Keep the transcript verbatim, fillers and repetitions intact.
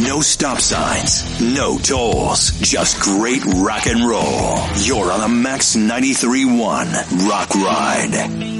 No stop signs, no tolls, just great rock and roll. You're on the Max ninety-three point one Rock Ride.